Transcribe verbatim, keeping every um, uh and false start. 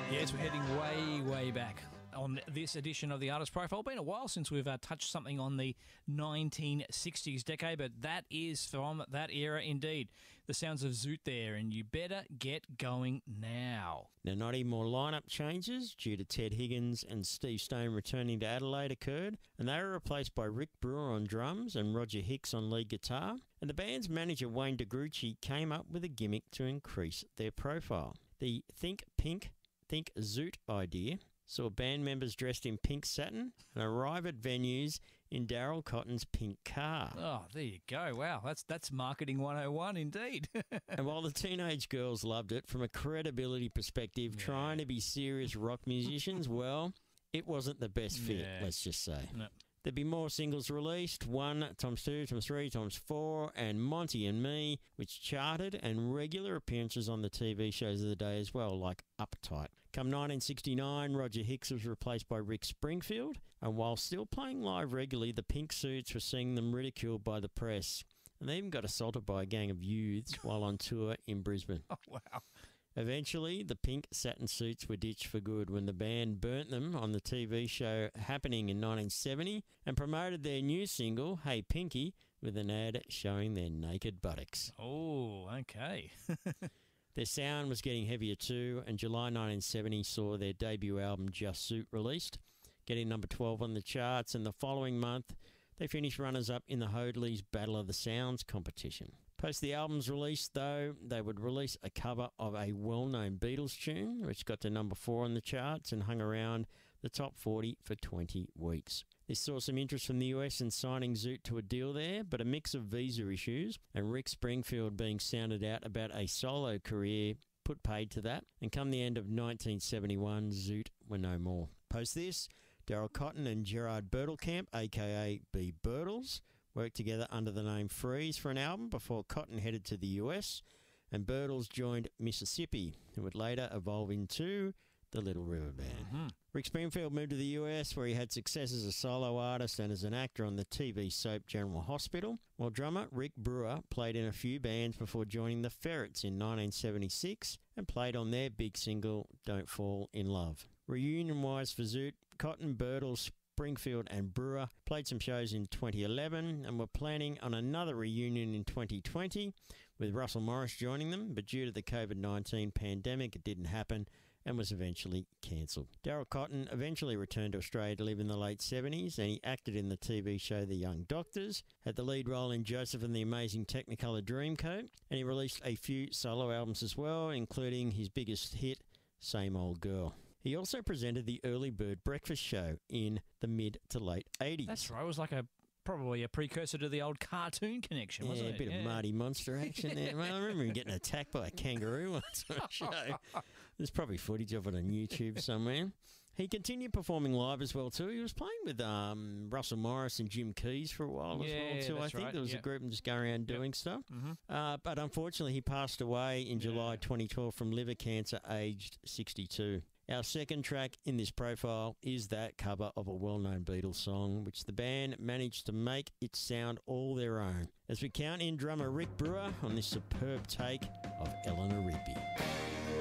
Yes, we're heading way, way back on this edition of the Artist Profile. Been a while since we've uh, touched something on the nineteen sixties decade, but that is from that era indeed. The sounds of Zoot there, and you better get going now. Now, not even more lineup changes due to Ted Higgins and Steve Stone returning to Adelaide occurred, and they were replaced by Rick Brewer on drums and Roger Hicks on lead guitar. And the band's manager, Wayne DeGrucci, came up with a gimmick to increase their profile. The Think Pink, Think Zoot idea saw band members dressed in pink satin and arrive at venues in Daryl Cotton's pink car. Oh, there you go. Wow, that's that's marketing one oh one indeed. And while the teenage girls loved it, from a credibility perspective, yeah. trying to be serious rock musicians, well, it wasn't the best fit, yeah. let's just say. No. There'd be more singles released, one times two times three times four, and Monty and Me, which charted, and regular appearances on the T V shows of the day as well, like Uptight. Come nineteen sixty-nine, Roger Hicks was replaced by Rick Springfield, and while still playing live regularly, the Pink Suits were seeing them ridiculed by the press, and they even got assaulted by a gang of youths while on tour in Brisbane. Oh, wow. Eventually, the pink satin suits were ditched for good when the band burnt them on the T V show Happening in nineteen seventy and promoted their new single, Hey Pinky, with an ad showing their naked buttocks. Oh, okay. Their sound was getting heavier too, and July nineteen seventy saw their debut album Just Suit released, getting number twelve on the charts, and the following month they finished runners-up in the Hoadley's Battle of the Sounds competition. Post the album's release, though, they would release a cover of a well-known Beatles tune, which got to number four on the charts and hung around the top forty for twenty weeks. This saw some interest from the U S in signing Zoot to a deal there, but a mix of visa issues and Rick Springfield being sounded out about a solo career put paid to that, and come the end of nineteen seventy-one, Zoot were no more. Post this, Daryl Cotton and Gerard Bertelkamp, a k a B. Bertels, worked together under the name Freeze for an album before Cotton headed to the U S, and Bertels joined Mississippi, who would later evolve into the Little River Band. Mm-hmm. Rick Springfield moved to the U S, where he had success as a solo artist and as an actor on the T V soap General Hospital, while drummer Rick Brewer played in a few bands before joining the Ferrets in nineteen seventy-six and played on their big single Don't Fall in Love. Reunion-wise for Zoot, Cotton, Bertels, Springfield and Brewer played some shows in twenty eleven and were planning on another reunion in twenty twenty with Russell Morris joining them, but due to the COVID nineteen pandemic it didn't happen and was eventually cancelled. Daryl Cotton eventually returned to Australia to live in the late seventies, and he acted in the T V show The Young Doctors, had the lead role in Joseph and the Amazing Technicolor Dreamcoat, and he released a few solo albums as well, including his biggest hit, Same Old Girl. He also presented the Early Bird Breakfast Show in the mid to late eighties. That's right. It was like a probably a precursor to the old cartoon connection, wasn't yeah, it? A bit yeah. of Marty Monster action there. Well, I remember him getting attacked by a kangaroo once on a show. There's probably footage of it on YouTube somewhere. He continued performing live as well too. He was playing with um, Russell Morris and Jim Keys for a while yeah, as well too. I think right. there was yep. a group just going around doing yep. stuff. Mm-hmm. Uh, but unfortunately, he passed away in July yeah. twenty twelve from liver cancer, aged sixty-two. Our second track in this profile is that cover of a well-known Beatles song, which the band managed to make it sound all their own, as we count in drummer Rick Brewer on this superb take of Eleanor Rigby.